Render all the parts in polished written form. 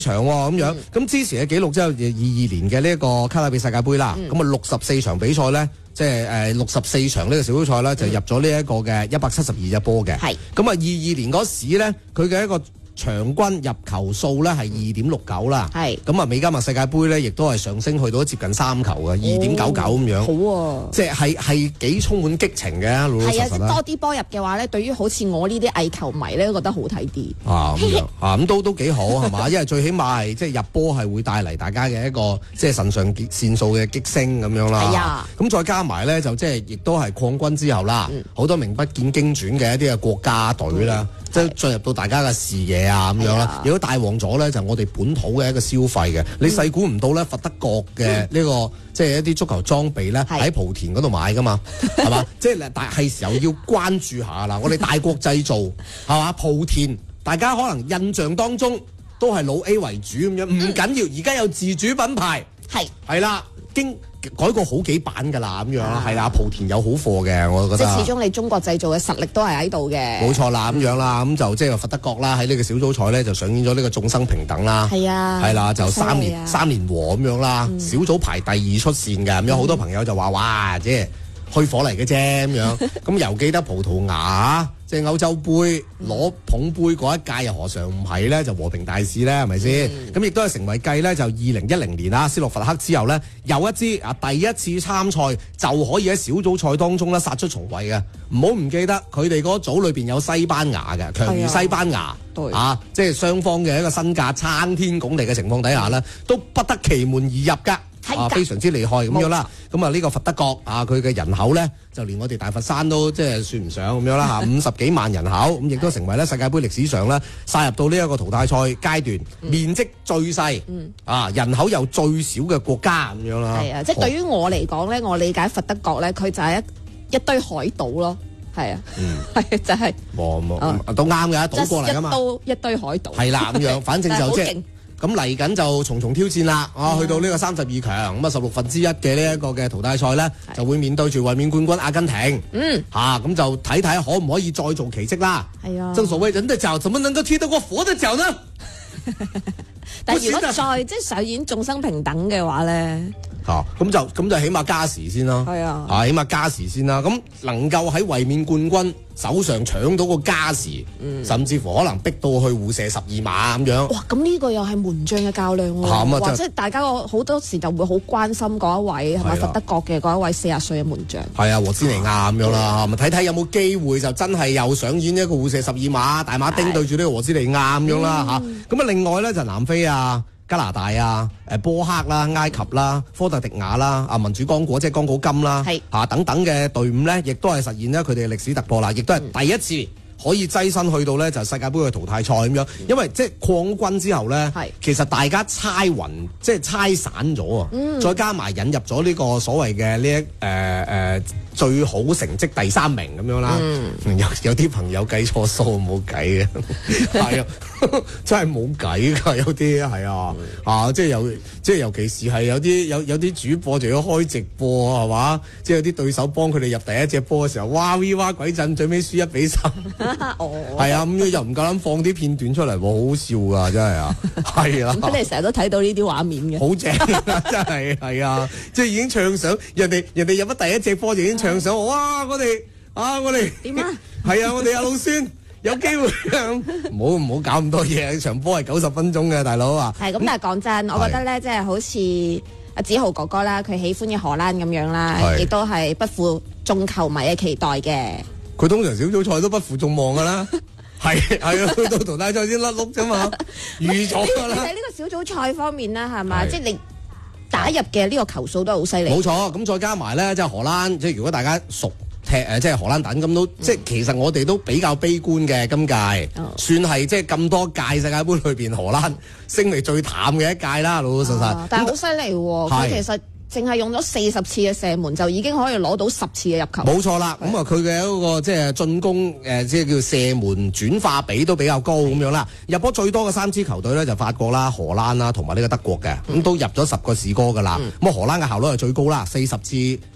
場喎咁樣。咁之前嘅紀錄之後22年嘅呢一個卡塔爾世界盃啦，咁啊64場比賽咧。即係64場呢個小組賽咧，就入咗呢一個嘅172隻波嘅。係咁啊，22年嗰時咧，佢嘅一個場均入球數咧係2.69啦。係咁啊，美加墨世界盃咧，亦都係上升去到接近3球嘅2.99咁樣。好喎，即係幾充滿激情嘅。老老實實係啊，多啲波入嘅話咧，對於好似我呢啲偽球迷咧，都覺得好睇啲。 啊咁樣啊，咁都幾好係嘛？因為最起碼係即係入波係會帶嚟大家嘅一個即係腎上腺素嘅激升咁樣啦。係啊，咁再加埋咧就即係亦都係擴軍之後啦，好多名不見經傳嘅一啲嘅國家隊啦。即係進入到大家嘅視野啊咁樣啦，如果帶旺咗咧，就我哋本土嘅一個消費嘅。你細估唔到咧，佛得角嘅呢個即係一啲足球裝備咧，喺莆田嗰度買噶嘛，係嘛？即係係時候要關注下啦。我哋大國製造係嘛？莆田大家可能印象當中都係老 A 為主咁樣，唔緊要，而家有自主品牌，係啦，經改過好幾版㗎啦，咁樣啦，係啦，莆田有好貨嘅，我覺得。 即係始終你中國製造嘅實力都係喺度嘅。 冇錯啦，咁樣啦，咁就即係佛得角啦，喺呢個小組賽咧就上演咗呢個眾生平等啦。係啊，係啦，就三年和咁樣啦，小組排第2出線嘅，咁有好多朋友就話哇，即係虛火嚟嘅啫咁樣。咁又記得葡萄牙即係歐洲杯攞捧杯嗰一屆又何嘗唔係咧？就和平大使咧，係咪先？咁亦都係成為繼咧就2010年啦，斯洛伐克之後咧，又一支第一次參賽就可以喺小組賽當中咧殺出重圍嘅。唔好唔記得佢哋嗰組裏邊有西班牙嘅，強如西班牙即係雙方嘅一個身價參天拱地嘅情況底下咧，都不得其門而入㗎。非常之厲害咁樣啦，咁啊呢個佛得角佢嘅人口咧就連我哋大佛山都即係算唔上咁樣啦50幾萬人口，咁亦都成為咧世界盃歷史上咧殺入到呢一個淘汰賽階段，面積最細人口又最少嘅國家咁樣啦。係啊， 即係對於我嚟講咧，我理解佛得角咧，佢就係一堆海島咯。係啊，係就係都啱嘅，島過嚟㗎嘛， 一堆海島。係啦，咁樣，反正就即係。咁嚟緊就重重挑戰啦，去到呢個32強，咁啊16分之一嘅呢一個嘅淘汰賽咧，就會面對住衛冕冠軍阿根廷。咁就睇睇可唔可以再做奇蹟啦。係啊，正所謂人的腳怎麼能夠踢得過佛的腳呢？ 但係如果再即係上演眾生平等嘅話咧， 咁就起碼加時先啦。係啊，起碼加時先啦。咁能夠喺衛冕冠軍手上搶到個加時，甚至乎可能逼到去互射12碼咁樣。哇！ 咁呢個又係門將嘅較量喎。即係大家好多時就會好關心嗰一位係咪佛得角嘅嗰一位40歲嘅門將。係啊，和斯尼亞咁樣啦，咪睇睇有冇機會就真係又上演一個互射12碼大馬丁對住呢個和斯尼亞咁樣啦嚇。咁另外咧就南非啊、加拿大啊、波克啦、埃及啦、科特迪瓦啦、民主剛果即係剛果金啦，等等嘅隊伍咧，亦都係實現咗佢哋嘅歷史突破啦，亦都係第一次可以躋身去到咧就世界盃嘅淘汰賽咁樣。因為即係擴軍之後咧，其實大家猜暈即係猜散咗啊，再加埋引入咗呢個所謂嘅呢最好成績第3名咁樣啦。有啲朋友計錯數冇計嘅，係啊，真係冇計㗎。有啲係即係尤其是係有啲主播就要開直播係嘛，即係有啲對手幫佢哋入第一隻波嘅時候，哇 V 哇鬼陣，最尾輸1-3。係啊，咁樣又唔夠膽放啲片段出嚟，好好笑㗎，真係啊，係啊。咁你成日都睇到呢啲畫面嘅， 好正啊，真係係啊，即係已經暢想人哋入咗第一隻波就已經暢想，哇！我哋點啊？係啊，我哋阿老孫有機會唔好搞咁多嘢，場波係90分鐘嘅，大佬啊。係咁，但係講真，我覺得咧，即係好似阿子豪哥哥啦，佢喜歡嘅荷蘭咁樣啦，亦都係不負眾球迷嘅期待嘅。 佢通常小組賽都不負眾望噶啦，係啊，去到淘汰賽先甩碌啫嘛，預咗噶啦。 喺呢個小組賽方面啦，係嘛，即係你打入嘅呢個球數都係好犀利。冇錯，咁再加埋咧，即係荷蘭，即係如果大家熟踢即係荷蘭等咁都，即係其實我哋都比較悲觀嘅今屆，算係即係咁多屆世界盃裏邊荷蘭升嚟最淡嘅一屆啦，老老實實。 但係好犀利喎，佢其實淨係用咗40次嘅射門就已經可以攞到10次嘅入球。 冇錯啦，咁啊佢嘅一個即係進攻即係叫射門轉化比都比較高咁樣啦。入波最多嘅3支球隊咧就法國啦、荷蘭啦同埋呢個德國嘅，咁都入咗10個士哥噶啦。咁荷蘭嘅效率係最高啦，40次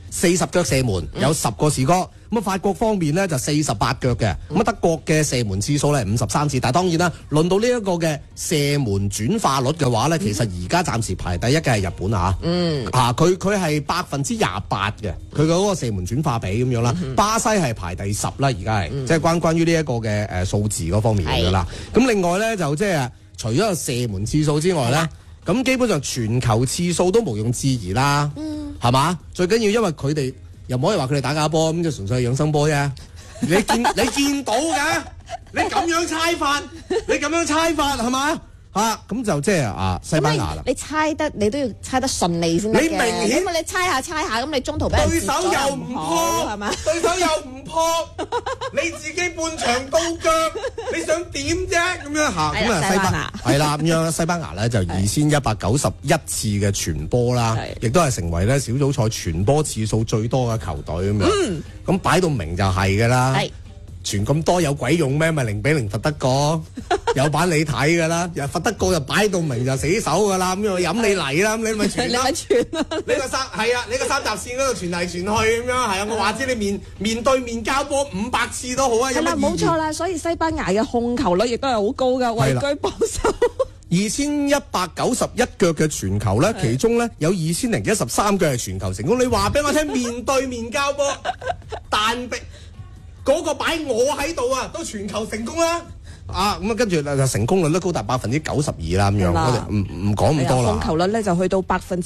40腳射門，有10個士哥。咁啊，法國方面呢就48腳嘅。咁啊，德國嘅射門次數咧53次。但係當然啦，論到呢一個嘅射門轉化率嘅話咧，其實而家暫時排第一嘅係日本啊。佢係28%嘅，佢嗰個射門轉化比咁樣啦。巴西係排第10啦，而家係即係關於呢一個嘅數字嗰方面嘅啦。咁另外咧就即係除咗個射門次數之外咧，咁基本上傳球次數都毋庸置疑啦。係嘛？最緊要因為佢哋又唔可以話佢哋打假波，咁就純粹係養生波啫。你見到嘅，你咁樣猜法係嘛？咁就即係西班牙啦。 你猜得你都要猜得順利先得嘅。 你明顯咁你猜下，咁你中途俾人對手又唔破係嘛？對手又唔破，你自己半場到腳，你想點啫？咁樣嚇，咁啊西班牙係啦，咁樣西班牙咧就2191次嘅傳波啦，亦都係成為咧小組賽傳波次數最多嘅球隊咁樣。咁擺到明就係㗎啦。傳咁多有鬼用咩？咪0-0罰德國，有版你睇噶啦。罰德國就擺到明就死手噶啦，咁又飲你嚟啦，咁你咪傳啦。你個三閘線嗰度傳嚟傳去咁樣，係啊，我話知你面對面交波500次都好啊。係啦， 冇錯啦，所以西班牙嘅控球率亦都係好高噶，位居榜首。 2191腳嘅傳球咧，其中咧有2013腳係傳球成功。你話俾我聽，面對面交波彈壁。嗰個擺我喺度啊，都傳球成功啦！咁啊，跟住就成功率都高達92%啦，咁樣我哋唔講咁多啦。 控球率咧就去到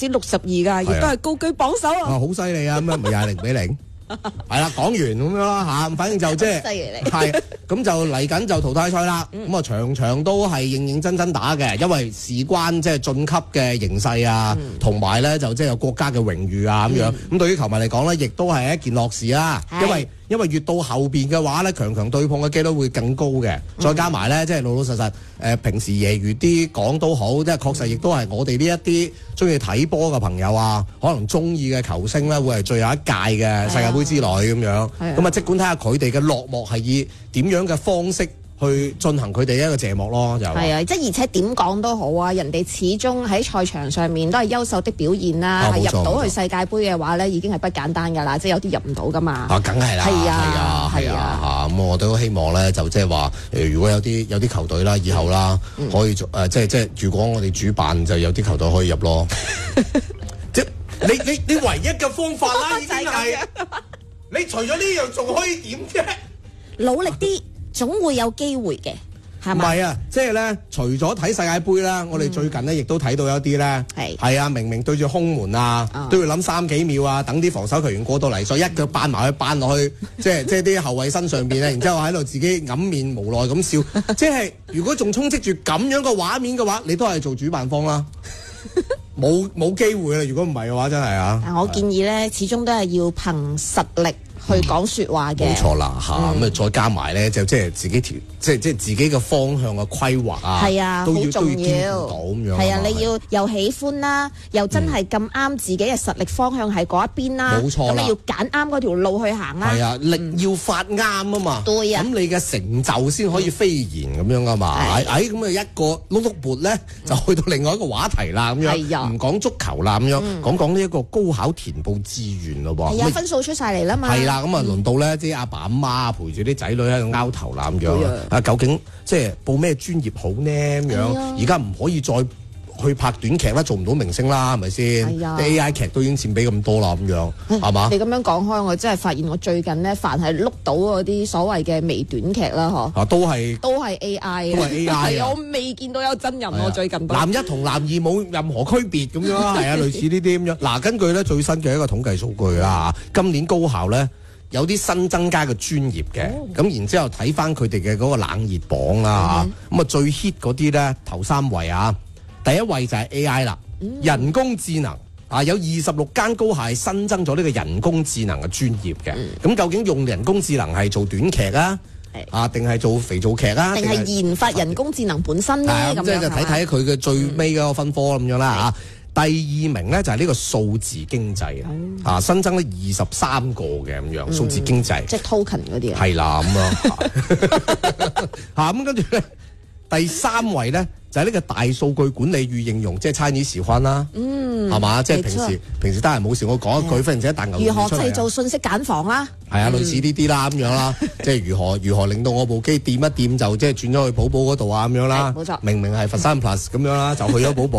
62%噶，亦都係高居榜首啊！ 好犀利啊！咁啊，咪又係0-0。係啦，講完咁樣啦嚇，反正就即係係咁就嚟緊就淘汰賽啦。咁啊場都係認真打嘅，因為事關即係晉級嘅形勢啊，同埋咧就即係有國家嘅榮譽啊咁樣。咁對於球迷嚟講咧，亦都係一件樂事啦，因為越到後邊嘅話咧，強對碰嘅機率會更高嘅。再加埋咧，即係老實平時揶揄啲講都好，即係確實亦都係我哋呢一啲中意睇波嘅朋友啊，可能中意嘅球星咧，會係最後一屆嘅世界盃之內咁樣。咁啊，即管睇下佢哋嘅落幕係以點樣嘅方式去進行佢哋一個謝幕咯，就係啊， 即係而且點講都好啊，人哋始終喺賽場上面都係優秀的表現啦，係入到去世界盃嘅話咧，已經係不簡單㗎啦，即係有啲入唔到㗎嘛。 梗係啦，係啊，咁我都希望咧，就即係話如果有啲球隊啦，以後啦，可以做即係如果我哋主辦就有啲球隊可以入咯。即係你唯一嘅方法啦，已經係你除咗呢樣仲可以點啫？ 努力啲。總會有機會嘅，係咪？唔係啊，即係咧，除咗睇世界盃啦，我哋最近咧亦都睇到有啲咧，係啊，明明對住空門啊，都要諗3幾秒啊，等啲防守球員過到嚟，再一腳扳埋去，扳落去，即係啲後衞身上邊咧，然之後喺度自己揞面無奈咁笑，即係如果仲充斥住咁樣嘅畫面嘅話，你都係做主辦方啦，冇機會啦。如果唔係嘅話，真係啊。 我建議咧，始終都係要憑實力去講説話嘅。 冇錯啦，咁啊再加埋咧，就即係自己即係自己嘅方向嘅規劃啊， 係啊， 都要好重要到咁樣。 係啊，你要又喜歡啦，又真係咁啱自己嘅實力方向係嗰一邊啦。 冇錯啦， 咁你要揀啱嗰條路去行啦。 係啊，力要發啱啊嘛。 對啊。 咁你嘅成就先可以飛延咁樣啊嘛。咁啊一個碌撥咧，就去到另外一個話題啦咁樣。唔講足球啦咁樣，講呢一個高考填報志願咯喎。 係啊，分數出晒嚟啦嘛。 係啦，咁啊輪到咧啲阿爸阿媽陪住啲仔女喺度拗頭啦咁樣。究竟即係報咩專業好呢？咁樣？而家唔可以再去拍短劇啦，做唔到明星啦，係咪先？AI 劇都已經佔比咁多啦，咁樣係嘛？ 你咁樣講開，我真係發現我最近呢，凡係碌到嗰啲所謂嘅微短劇啦， 都係 AI， 都係 AI 我未見到有真人喎，最近都男一同男二冇任何區別咁樣，係啊，類似呢啲咁樣。嗱，根據咧最新嘅一個統計數據啦，今年高考咧有啲新增加嘅專業嘅，咁然之後睇翻佢哋嘅嗰個冷熱榜啦，咁啊最 hit 嗰啲咧頭3位啊，第一位就係 AI 啦，人工智能啊，有26間高校新增咗呢個人工智能嘅專業嘅，咁究竟用人工智能係做短劇啊，定係做肥皂劇啊， 定係研發人工智能本身咧？咁即係就睇睇佢嘅最尾嗰個分科咁樣啦嚇。第2名咧就係呢個數字經濟新增咗23個嘅咁樣，數字經濟即係 token 嗰啲係啦咁樣咁跟住咧第3位咧就係呢個大數據管理與應用，即係Chinese時寬啦，係嘛？即係平時得閒冇事，我講一句，忽然之間彈牛如何製造信息繭房啦？ 係啊，類似呢啲啦咁樣啦，即係如何令到我部機掂一掂就即係轉咗去寶寶嗰度啊咁樣啦。冇錯，明明係佛山 Plus 咁樣啦，就去咗寶寶。